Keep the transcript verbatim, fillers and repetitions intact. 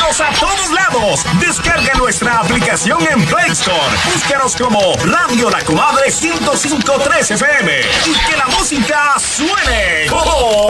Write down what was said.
Escúchanos a todos lados. Descarga nuestra aplicación en Play Store. Búscanos como Radio La Comadre ciento cinco punto tres F M y que la música suene.